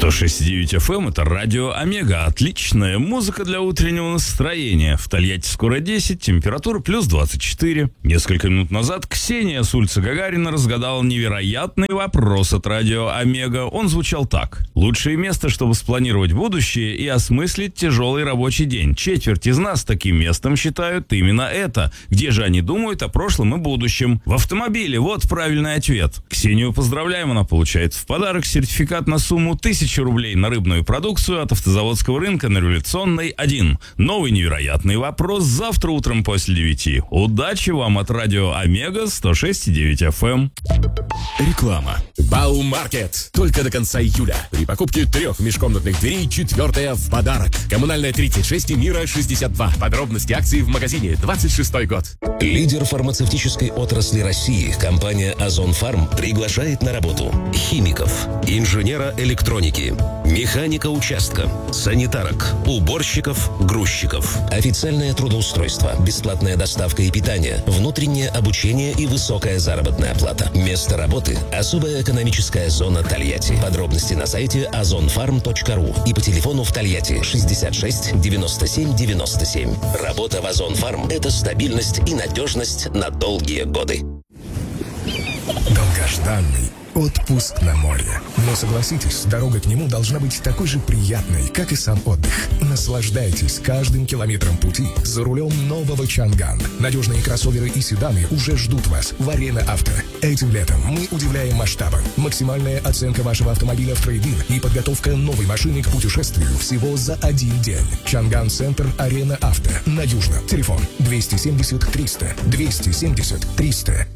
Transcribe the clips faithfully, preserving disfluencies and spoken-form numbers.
сто шесть и девять эф эм — это радио Омега. Отличная музыка для утреннего настроения. В Тольятти скоро десять, температура плюс двадцать четыре. Несколько минут назад Ксения с улицы Гагарина разгадала невероятный вопрос от радио Омега. Он звучал так. Лучшее место, чтобы спланировать будущее и осмыслить тяжелый рабочий день. Четверть из нас таким местом считают именно это. Где же они думают о прошлом и будущем? В автомобиле. Вот правильный ответ. Ксению поздравляем, она получает в подарок сертификат на сумму тысяча рублей на рыбную продукцию от автозаводского рынка на Революционной один. Новый невероятный вопрос завтра утром после девяти. Удачи вам от радио Омега сто шесть и девять эф эм. Реклама. Баумаркет. Только до конца июля. При покупке трех межкомнатных дверей четвертая в подарок. Коммунальная тридцать шесть и Мира шестьдесят два. Подробности акции в магазине. двадцать шестой год. Лидер фармацевтической отрасли России, компания Озон Фарм, приглашает на работу химиков, инженера электроники, механика участка, санитарок, уборщиков, грузчиков. Официальное трудоустройство, бесплатная доставка и питание, внутреннее обучение и высокая заработная плата. Место работы – особая экономическая зона Тольятти. Подробности на сайте озон фарм точка ру и по телефону в Тольятти шестьдесят шесть девяносто семь девяносто семь. Работа в Озон Фарм – это стабильность и надежность на долгие годы. Долгожданный отпуск на море. Но согласитесь, дорога к нему должна быть такой же приятной, как и сам отдых. Наслаждайтесь каждым километром пути за рулем нового Чанган. Надежные кроссоверы и седаны уже ждут вас в Арена Авто. Этим летом мы удивляем масштабом. Максимальная оценка вашего автомобиля в трейд-ин и подготовка новой машины к путешествию всего за один день. Чанган Центр, Арена Авто. Надежно. Телефон двести семьдесят триста двести семьдесят триста.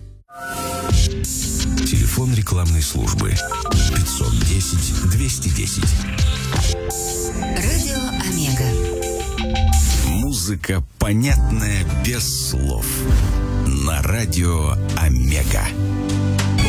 Телефон рекламной службы пятьсот десять двести десять. Радио Омега. Музыка, понятная без слов. На радио Омега.